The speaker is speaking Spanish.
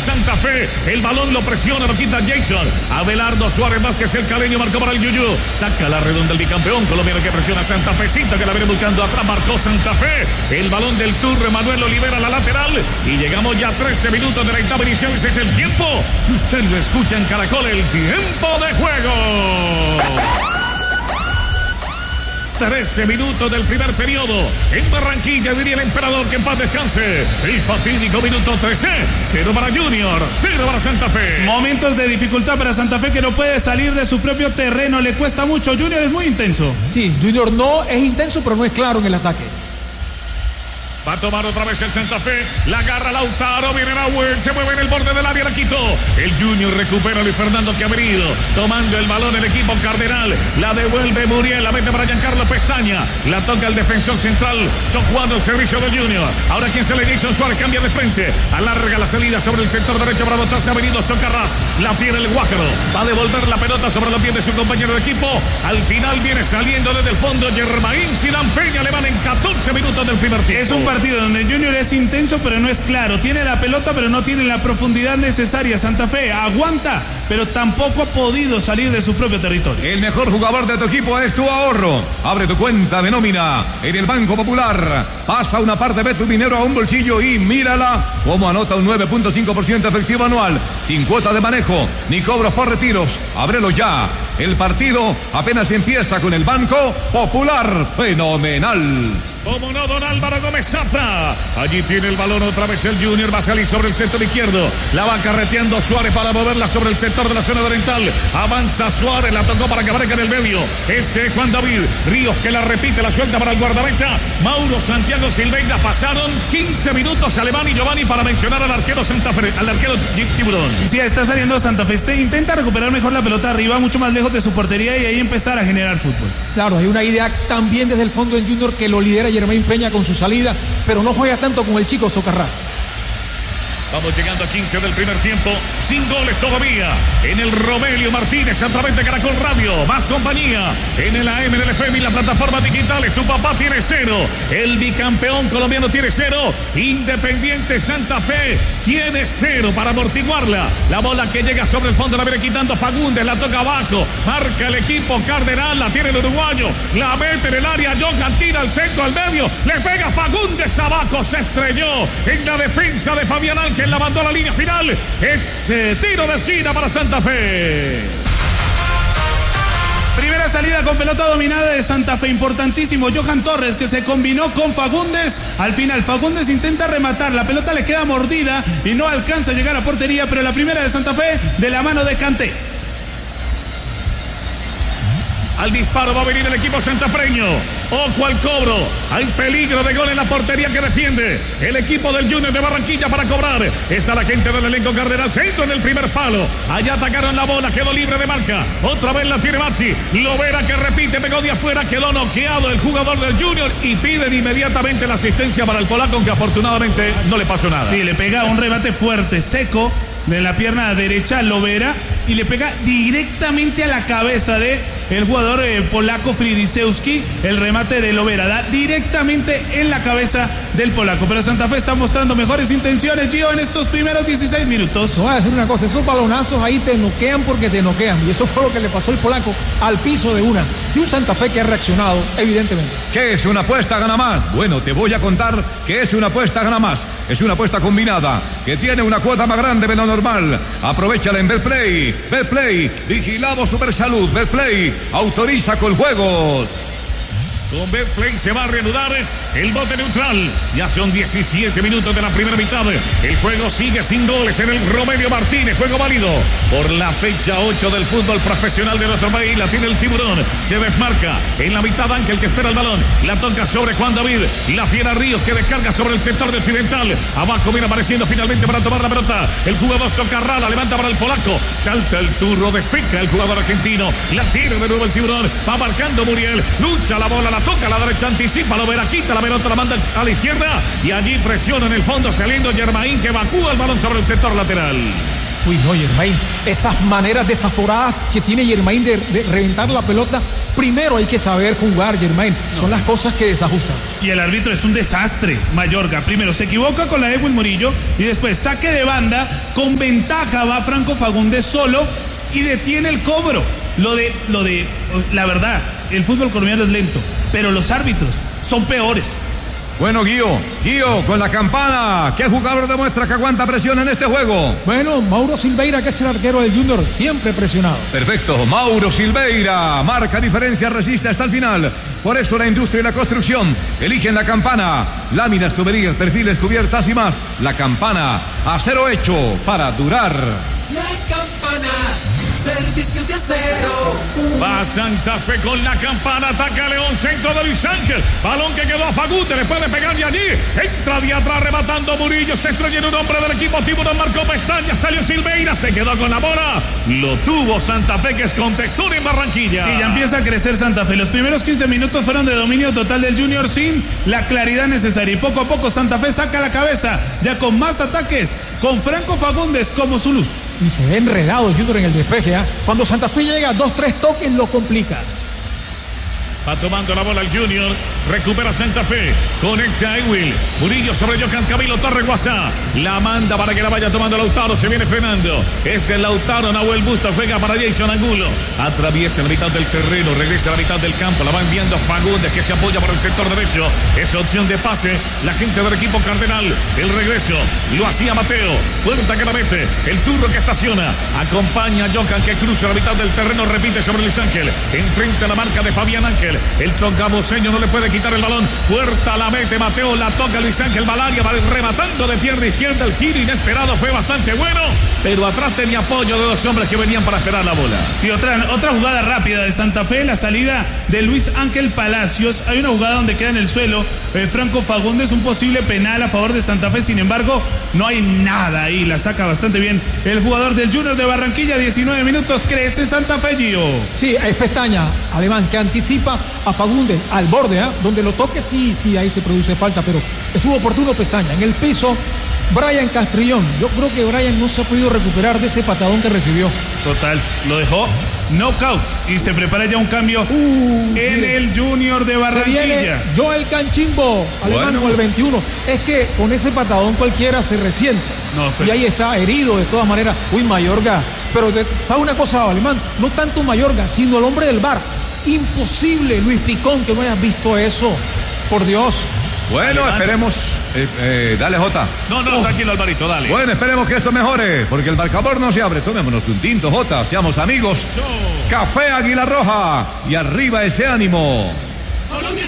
Santa Fe. El balón lo presiona, lo quita Jason. Abelardo Suárez Vázquez, el caleño, marcó para el Yuyu. Saca la redonda el bicampeón colombiano que presiona a Santa Fecita, que la viene buscando atrás. Marcó Santa Fe. El balón del Turre, Manuel Olivera, la lateral. Y llegamos ya a 13 minutos de la etapa inicial. Ese es el tiempo. Usted lo escucha en Caracol, el tiempo de juego. 13 minutos del primer periodo. En Barranquilla, diría el emperador, que en paz descanse. El fatídico minuto 13. 0 para Junior, 0 para Santa Fe. Momentos de dificultad para Santa Fe, que no puede salir de su propio terreno. Le cuesta mucho. Junior es muy intenso. Sí, Junior no es intenso, pero no es claro en el ataque. Va a tomar otra vez el Santa Fe. La agarra Lautaro. Viene Bauer. Se mueve en el borde del área. La quitó. El Junior recupera a Luis Fernando, que ha venido tomando el balón el equipo Cardenal. La devuelve Muriel. La mete para Giancarlo Pestaña. La toca el defensor central. Jugando el servicio del Junior. Ahora quien se le Jason Suárez. Cambia de frente. Alarga la salida sobre el sector derecho para botarse. Ha venido Socarrás. La tiene el Guájaro. Va a devolver la pelota sobre los pies de su compañero de equipo. Al final viene saliendo desde el fondo Germain Zidane Peña. Le van en 14 minutos del primer tiempo. Es un partido donde Junior es intenso, pero no es claro. Tiene la pelota, pero no tiene la profundidad necesaria. Santa Fe aguanta, pero tampoco ha podido salir de su propio territorio. El mejor jugador de tu equipo es tu ahorro. Abre tu cuenta de nómina en el Banco Popular. Pasa una parte de tu dinero a un bolsillo y mírala cómo anota un 9.5% efectivo anual, sin cuota de manejo ni cobros por retiros. Ábrelo ya. El partido apenas empieza con el Banco Popular. Fenomenal. Como no, don Álvaro Gómez Zafra. Allí tiene el balón otra vez el Junior. Va a salir sobre el sector izquierdo. La va carreteando Suárez para moverla sobre el sector de la zona oriental. Avanza Suárez. La tocó para que aparezca en el medio. Ese es Juan David Ríos, que la repite. La suelta para el guardameta Mauro Santiago Silveira. Pasaron 15 minutos. Alemán y Giovanni para mencionar al arquero Santa Fe, al arquero Tiburón. Sí, está saliendo Santa Fe. Intenta recuperar mejor la pelota arriba, mucho más lejos de su portería, y ahí empezar a generar fútbol. Claro, hay una idea también desde el fondo en Junior que lo lidera Germain Peña con su salida, pero no juega tanto con el chico Socarrás. Vamos llegando a 15 del primer tiempo, sin goles todavía. En el Romelio Martínez, a través de Caracol Radio, más compañía. En el AM, en el FM y las plataformas digitales. Tu papá tiene 0. El bicampeón colombiano tiene 0. Independiente Santa Fe tiene 0 para amortiguarla. La bola que llega sobre el fondo la viene quitando Fagundes, la toca abajo. Marca el equipo Cardenal, la tiene el uruguayo. La mete en el área, Johan tira al centro, al medio. Le pega Fagundes abajo, se estrelló en la defensa de Fabián Ángel. La mandó a la línea final. Es tiro de esquina para Santa Fe. Primera salida con pelota dominada de Santa Fe, importantísimo. Johan Torres, que se combinó con Fagundes. Al final Fagundes intenta rematar, la pelota le queda mordida y no alcanza a llegar a portería, pero la primera de Santa Fe de la mano de Kanté. Al disparo va a venir el equipo santafreño. Ojo al cobro. Hay peligro de gol en la portería que defiende el equipo del Junior de Barranquilla para cobrar. Está la gente del elenco Cardenal. Centro en el primer palo. Allá atacaron la bola. Quedó libre de marca. Otra vez la tiene Maxi. Lovera, que repite. Pegó de afuera. Quedó noqueado el jugador del Junior. Y piden inmediatamente la asistencia para el polaco, aunque afortunadamente no le pasó nada. Sí, le pega un remate fuerte, seco, de la pierna derecha Lovera, y le pega directamente a la cabeza de el jugador polaco Fridisewski. El remate de Lovera da directamente en la cabeza del polaco, pero Santa Fe está mostrando mejores intenciones, Gio, en estos primeros 16 minutos. No voy a decir una cosa, esos balonazos ahí te noquean porque te noquean, y eso fue lo que le pasó al polaco al piso de una, y un Santa Fe que ha reaccionado evidentemente. ¿Qué es una apuesta gana más? Bueno, te voy a contar que es una apuesta gana más. Es una apuesta combinada que tiene una cuota más grande de lo normal. Aprovechala en Betplay. Betplay, vigilado Supersalud. Betplay, autoriza con juegos. Con Betplay se va a reanudar el bote neutral. Ya son 17 minutos de la primera mitad. El juego sigue sin goles en el Romelio Martínez. Juego válido por la fecha 8 del fútbol profesional de nuestro país. La tiene el Tiburón. Se desmarca en la mitad Ángel, que espera el balón. La toca sobre Juan David. La fiera Ríos, que descarga sobre el sector de Occidental. Abajo viene apareciendo finalmente para tomar la pelota el jugador Socarrala. Levanta para el polaco. Salta el turro. Despeja el jugador argentino. La tiene de nuevo el Tiburón. Va marcando Muriel. Lucha la bola. La toca a la derecha, anticipa, Lovera, quita la pelota, la manda a la izquierda y allí presiona en el fondo saliendo Germain, que evacúa el balón sobre el sector lateral. Uy, no, Germain, esas maneras desaforadas que tiene Germain de reventar la pelota, primero hay que saber jugar, Germain. Son las cosas que desajustan. Y el árbitro es un desastre, Mayorga. Primero se equivoca con la de Edwin Murillo y después saque de banda, con ventaja va Franco Fagundes solo y detiene el cobro. La verdad, el fútbol colombiano es lento, pero los árbitros son peores. Bueno, Guío, con la campana, ¿qué jugador demuestra que aguanta presión en este juego? Bueno, Mauro Silveira, que es el arquero del Junior, siempre presionado. Perfecto, Mauro Silveira, marca diferencia, resiste hasta el final. Por eso la industria y la construcción eligen la campana. Láminas, tuberías, perfiles, cubiertas y más. La campana, acero hecho para durar. La campana, servicios de acero. Va Santa Fe con la campana, ataca León, centro de Luis Ángel. Balón que quedó a Fagundes, le puede pegar de allí. Entra de atrás rematando Murillo, se estrelló en un hombre del equipo Tiburón, marcó Pestaña, salió Silveira, se quedó con la bola. Lo tuvo Santa Fe, que es con textura en Barranquilla. Sí, ya empieza a crecer Santa Fe. Los primeros 15 minutos fueron de dominio total del Junior sin la claridad necesaria. Y poco a poco Santa Fe saca la cabeza, ya con más ataques, con Franco Fagundes como su luz. Y se ve enredado Junior en el despeje, ¿eh? Cuando Santa Fe llega a 2-3 toques lo complica. Va tomando la bola el Junior, recupera Santa Fe, conecta a Ewil, Murillo sobre Johan Camilo Torres Guasá, la manda para que la vaya tomando Lautaro, se viene frenando, es el Lautaro, Nahuel Bustos juega para Jason Angulo, atraviesa la mitad del terreno, regresa a la mitad del campo, la va enviando Fagundes que se apoya por el sector derecho, es opción de pase, la gente del equipo Cardenal, el regreso, lo hacía Mateo, puerta que la mete, el turno que estaciona, acompaña a Johan que cruza la mitad del terreno, repite sobre Luis Ángel, enfrenta la marca de Fabián Ángel, el songamoseño no le puede quitar el balón. Puerta la mete Mateo, la toca Luis Ángel Valaria, va rematando de pierna izquierda. El giro inesperado fue bastante bueno, pero atrás tenía apoyo de dos hombres que venían para esperar la bola. Sí, otra jugada rápida de Santa Fe, la salida de Luis Ángel Palacios. Hay una jugada donde queda en el suelo Franco Fagundes, un posible penal a favor de Santa Fe. Sin embargo, no hay nada ahí. La saca bastante bien el jugador del Junior de Barranquilla. 19 minutos, crece Santa Fe, Gio. Sí, es Pestaña, alemán, que anticipa a Fagundes al borde, donde lo toque, sí, ahí se produce falta, pero estuvo oportuno Pestaña. En el piso, Brian Castrillón. Yo creo que Brian no se ha podido recuperar de ese patadón que recibió. Total, lo dejó knockout y se prepara ya un cambio en el Junior de Barranquilla. Joel Canchimbo, alemán con el 21. Es que con ese patadón cualquiera se resiente. Y ahí está herido de todas maneras. Uy, Mayorga. Pero ¿sabe una cosa, alemán? No tanto Mayorga, sino el hombre del VAR. Imposible, Luis Picón, que no hayas visto eso. Por Dios. Bueno, esperemos. Dale, Jota. No, tranquilo, Alvarito, dale. Bueno, esperemos que esto mejore, porque el marcador no se abre. Tomémonos un tinto, Jota. Seamos amigos. Café Águila Roja. Y arriba ese ánimo.